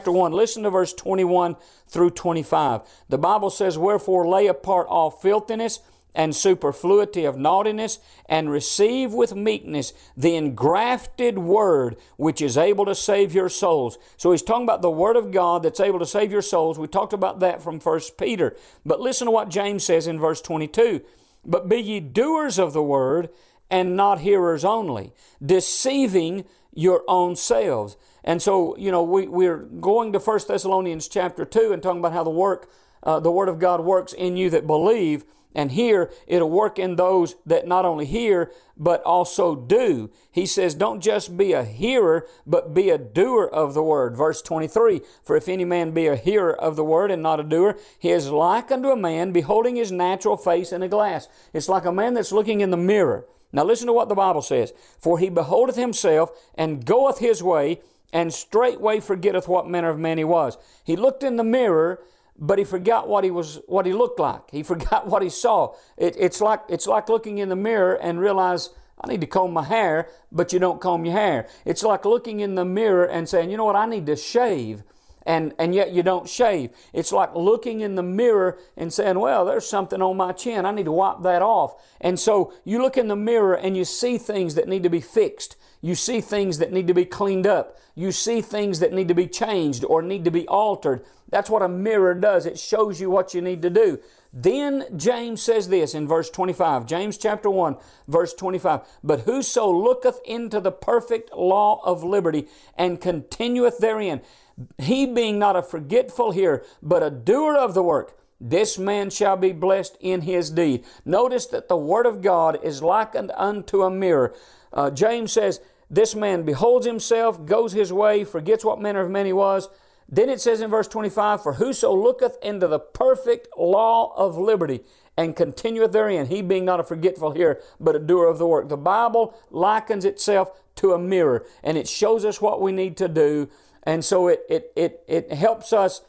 chapter 1. Listen to verse 21 through 25. The Bible says, "Wherefore lay apart all filthiness and superfluity of naughtiness, and receive with meekness the engrafted word, which is able to save your souls." So he's talking about the Word of God that's able to save your souls. We talked about that from 1 Peter. But listen to what James says in verse 22. "But be ye doers of the word, and not hearers only, deceiving your own selves." And so, we're going to 1 Thessalonians chapter 2 and talking about how the Word of God works in you that believe. And here, it'll work in those that not only hear, but also do. He says, don't just be a hearer, but be a doer of the word. Verse 23, "For if any man be a hearer of the word and not a doer, he is like unto a man beholding his natural face in a glass." It's like a man that's looking in the mirror. Now listen to what the Bible says. "For he beholdeth himself, and goeth his way, and straightway forgetteth what manner of man he was." He looked in the mirror, but he forgot what he looked like. He forgot what he saw. It's like looking in the mirror and realize, I need to comb my hair, but you don't comb your hair. It's like looking in the mirror and saying, you know what, I need to shave, and yet you don't shave. It's like looking in the mirror and saying, well, there's something on my chin, I need to wipe that off. And so you look in the mirror and you see things that need to be fixed. You see things that need to be cleaned up. You see things that need to be changed or need to be altered. That's what a mirror does. It shows you what you need to do. Then James says this in verse 25. James chapter 1, verse 25. "But whoso looketh into the perfect law of liberty and continueth therein, he being not a forgetful hearer, but a doer of the work, this man shall be blessed in his deed." Notice that the Word of God is likened unto a mirror. James says, this man beholds himself, goes his way, forgets what manner of man he was. Then it says in verse 25, "For whoso looketh into the perfect law of liberty and continueth therein, he being not a forgetful hearer, but a doer of the work." The Bible likens itself to a mirror, and it shows us what we need to do. And so it helps us,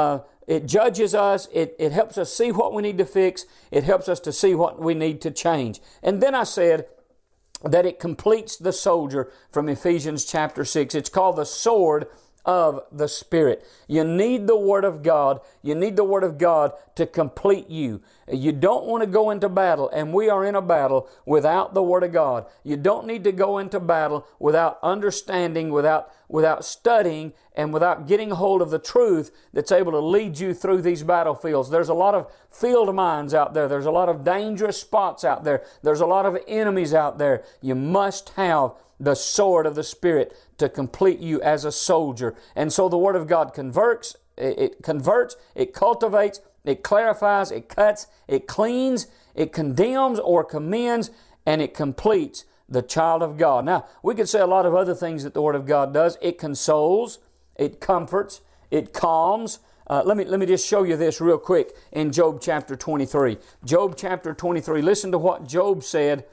it judges us, it helps us see what we need to fix, it helps us to see what we need to change. And then I said that it completes the soldier from Ephesians chapter 6. It's called the sword of the Spirit. You need the Word of God. You need the Word of God to complete you. You don't want to go into battle, and we are in a battle without the Word of God. You don't need to go into battle without understanding, without studying, and without getting a hold of the truth that's able to lead you through these battlefields. There's a lot of field mines out there. There's a lot of dangerous spots out there. There's a lot of enemies out there. You must have the sword of the Spirit to complete you as a soldier. And so the Word of God converts, it cultivates, it clarifies, it cuts, it cleans, it condemns or commends, and it completes the child of God. Now, we could say a lot of other things that the Word of God does. It consoles, it comforts, it calms. Let me just show you this real quick in Job chapter 23. Job chapter 23. Listen to what Job said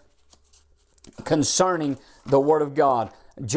concerning the Word of God.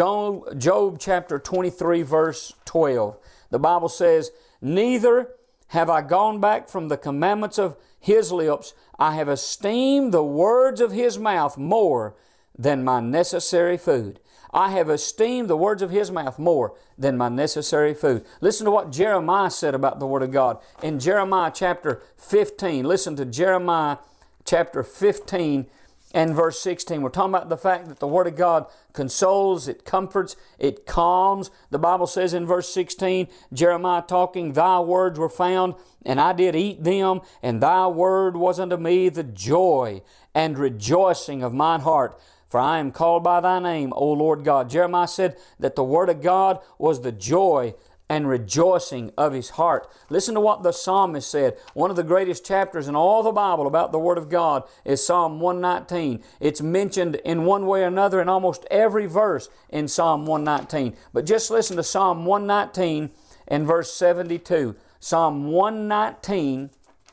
Job chapter 23 verse 12. The Bible says, "Neither have I gone back from the commandments of His lips. I have esteemed the words of His mouth more than my necessary food." I have esteemed the words of His mouth more than my necessary food. Listen to what Jeremiah said about the Word of God. In Jeremiah chapter 15, listen to Jeremiah chapter 15 and verse 16. We're talking about the fact that the Word of God consoles, it comforts, it calms. The Bible says in verse 16, Jeremiah talking, "Thy words were found, and I did eat them, and Thy word was unto me the joy and rejoicing of mine heart. For I am called by Thy name, O Lord God." Jeremiah said that the Word of God was the joy and rejoicing of his heart. Listen to what the psalmist said. One of the greatest chapters in all the Bible about the Word of God is Psalm 119. It's mentioned in one way or another in almost every verse in Psalm 119. But just listen to Psalm 119 and verse 72. Psalm 119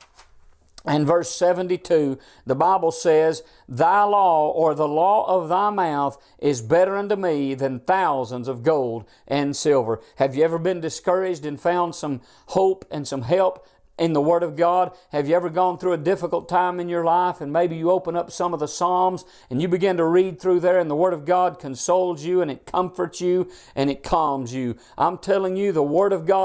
and verse 72, the Bible says, "Thy law, or the law of Thy mouth, is better unto me than thousands of gold and silver." Have you ever been discouraged and found some hope and some help in the Word of God? Have you ever gone through a difficult time in your life and maybe you open up some of the Psalms and you begin to read through there and the Word of God consoles you and it comforts you and it calms you? I'm telling you, the Word of God